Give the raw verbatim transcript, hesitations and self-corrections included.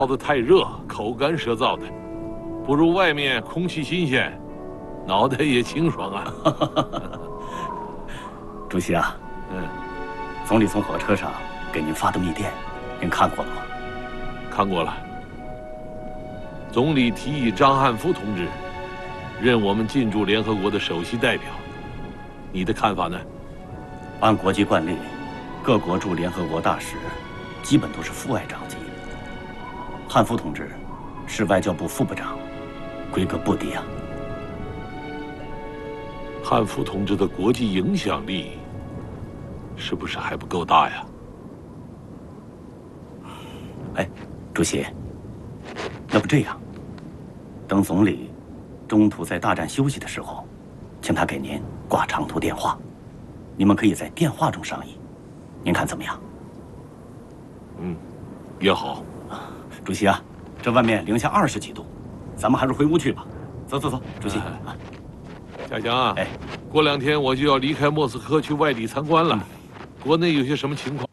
烧得太热，口干舌燥的，不如外面空气新鲜，脑袋也清爽啊。 主席啊，嗯，总理从火车上给您发的密电，您看过了吗？ 看过了。总理提议张汉夫同志任我们进驻联合国的首席代表，你的看法呢？ 按国际惯例，各国驻联合国大使基本都是副外长级。汉夫同志是外交部副部长，规格不低啊。 汉夫同志的国际影响力是不是还不够大呀？ 哎，主席，要不这样，等总理中途在大站休息的时候，请他给您挂长途电话，你们可以在电话中商议，您看怎么样？ 嗯，也好。 主席啊，这外面零下二十几度，咱们还是回屋去吧。走走走，主席。 哎、夏江啊， 哎， 过两天我就要离开莫斯科去外地参观了，嗯、国内有些什么情况？